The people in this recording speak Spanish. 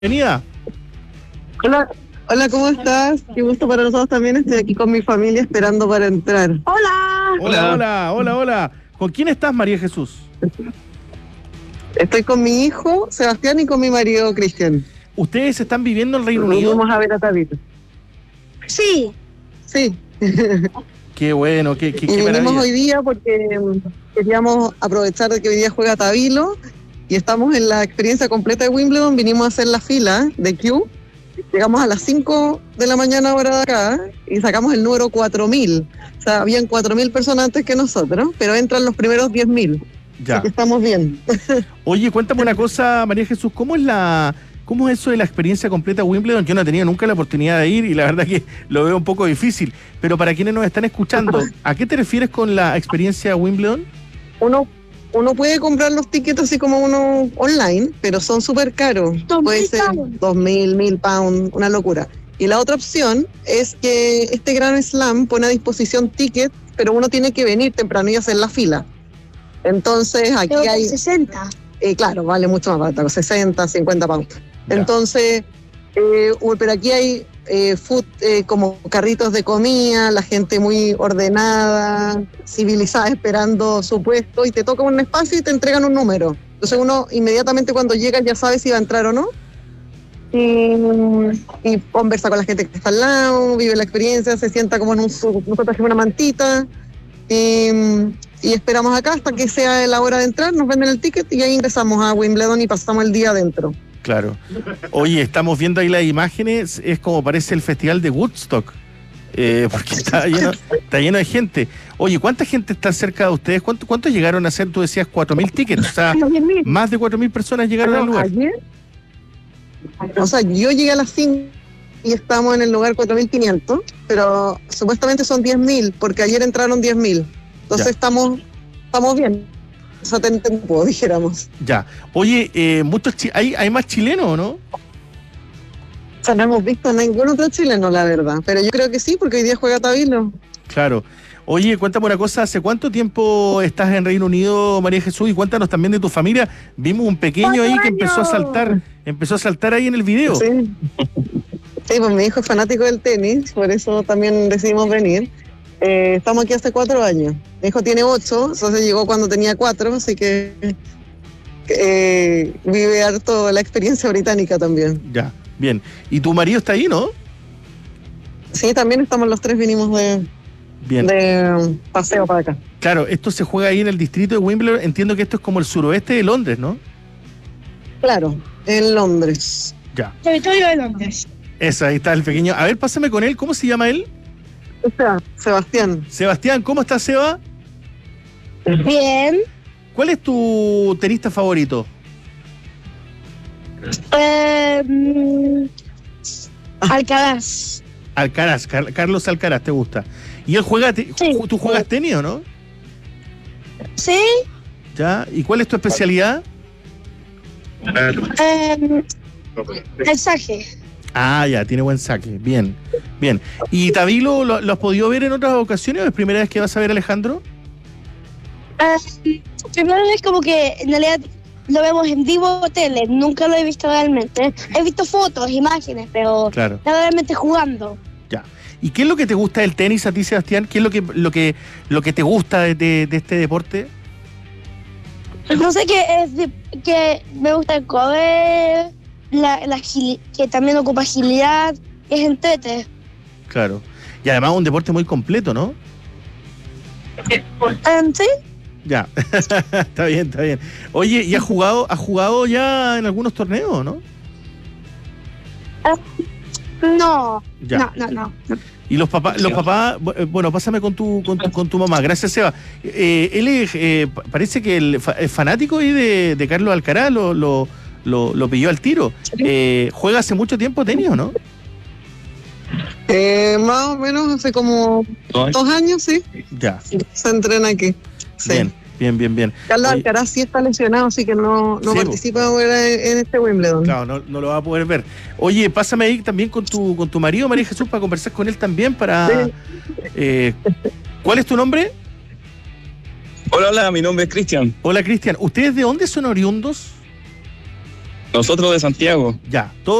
Bienvenida. Hola, hola, ¿cómo estás? Qué gusto para nosotros también. Estoy aquí con mi familia esperando para entrar. Hola. ¿Con quién estás, María Jesús? Estoy con mi hijo, Sebastián, y con mi marido, Cristian. ¿Ustedes están viviendo en Reino Unido? Vamos a ver a Tabito. Sí. Sí. Qué bueno, qué Y vinimos maravilla. hoy día porque queríamos aprovechar de que hoy día juega Tabilo y estamos en la experiencia completa de Wimbledon. Vinimos a hacer la fila de Q. Llegamos a las 5 de la mañana hora de acá y sacamos el número 4.000. O sea, habían 4.000 personas antes que nosotros, pero entran los primeros 10.000. Ya. Así que estamos bien. Oye, cuéntame una cosa, María Jesús, ¿cómo es eso de la experiencia completa de Wimbledon? Yo no he tenido nunca la oportunidad de ir y la verdad que lo veo un poco difícil. Pero para quienes nos están escuchando, ¿a qué te refieres con la experiencia Wimbledon? Uno puede comprar los tickets así como uno online, pero son súper caros. 2.000 Puede ser pounds. 2.000, 1.000 pounds, una locura. Y la otra opción es que este Grand Slam pone a disposición tickets, pero uno tiene que venir temprano y hacer la fila. Entonces aquí Creo que hay, 60. claro, vale mucho más barato, 60, 50 pounds. Ya. Entonces, pero aquí hay food, como carritos de comida, la gente muy ordenada, civilizada, esperando su puesto, y te toca un espacio y te entregan un número. Entonces uno inmediatamente cuando llega ya sabe si va a entrar o no. Y conversa con la gente que está al lado, vive la experiencia, se sienta como nosotros trajimos una mantita. Y esperamos acá hasta que sea la hora de entrar, nos venden el ticket y ahí ingresamos a Wimbledon y pasamos el día adentro. Claro. Oye, estamos viendo ahí las imágenes, es como parece el festival de Woodstock, porque está lleno de gente. Oye, ¿cuánta gente está cerca de ustedes? ¿Cuántos llegaron a ser? Tú decías 4.000 tickets, o sea, Los 10.000. más de 4.000 personas llegaron al lugar. Ayer, o sea, yo llegué a las 5 y estamos en el lugar 4.500, pero supuestamente son 10.000, porque ayer entraron 10.000. Entonces Ya. estamos bien. O sea, tiempo, dijéramos. Ya. Oye, ¿hay más chilenos, no? O sea, no hemos visto ningún otro chileno, la verdad. Pero yo creo que sí, porque hoy día juega Tabilo. Claro. Oye, cuéntame una cosa, ¿hace cuánto tiempo estás en Reino Unido, María Jesús? Y cuéntanos también de tu familia. Vimos un pequeño ahí que empezó a saltar ahí en el video. Sí. Sí, pues mi hijo es fanático del tenis, por eso también decidimos venir. Estamos aquí hace 4 años. Mi hijo tiene 8, entonces llegó cuando tenía 4, así que vive harto la experiencia británica también. Ya, bien. ¿Y tu marido está ahí, no? Sí, también estamos los 3, vinimos Bien. de paseo para acá. Claro, esto se juega ahí en el distrito de Wimbledon. Entiendo que esto es como el suroeste de Londres, ¿no? Claro, en Londres. Ya. Territorio de Londres. Eso, ahí está el pequeño. A ver, pásame con él. ¿Cómo se llama él? O sea, Sebastián. Sebastián, ¿cómo estás, Seba? Bien. ¿Cuál es tu tenista favorito? Alcaraz. Alcaraz, Carlos Alcaraz, ¿te gusta? ¿Y él juega, Sí. tú juegas tenis o no? Sí. ¿Ya? ¿Y cuál es tu especialidad? El saque. Ah, ya, tiene buen saque. Bien, bien. ¿Y Tabilo lo has podido ver en otras ocasiones o es primera vez que vas a ver a Alejandro? Primero es como que en realidad lo vemos en vivo tele. Nunca lo he visto realmente. He visto fotos, imágenes, pero Claro, no realmente jugando. ya. ¿Y qué es lo que te gusta del tenis a ti, Sebastián? ¿Qué es lo que te gusta de este deporte? No sé que me gusta el correr, que también ocupa agilidad, que es entrete. Claro. Y además un deporte muy completo, ¿no? Sí. Ya, está bien, está bien. Oye, ¿y has jugado ya en algunos torneos, no? No. Ya. No. Y los papás, bueno, pásame con tu mamá. Gracias, Seba. Él es, parece que es fanático ahí de Carlos Alcaraz, lo pilló al tiro. ¿Juega hace mucho tiempo tenis o no? Más o menos hace como 2 años, sí. Ya, Se entrena aquí. Sí. bien. Carlos Oye, Alcaraz sí está lesionado, así que no Sí, participa ahora en este Wimbledon. claro, no lo va a poder ver. Oye, pásame ahí también con tu marido, María Jesús, para conversar con él también, Sí. ¿Cuál es tu nombre? Hola, mi nombre es Cristian. Hola, Cristian. ¿Ustedes de dónde son oriundos? Nosotros de Santiago. Ya,